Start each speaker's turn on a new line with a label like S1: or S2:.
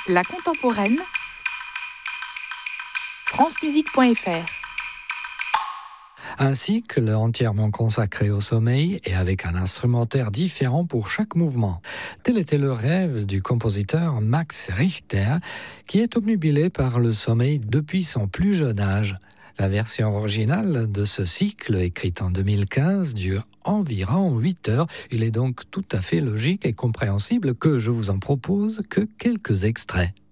S1: La contemporaine, francemusique.fr.
S2: Un cycle entièrement consacré au sommeil et avec un instrumentaire différent pour chaque mouvement. Tel était le rêve du compositeur Max Richter, qui est obnubilé par le sommeil depuis son plus jeune âge. La version originale de ce cycle, écrite en 2015, dure environ 8 heures. Il est donc tout à fait logique et compréhensible que je vous en propose que quelques extraits.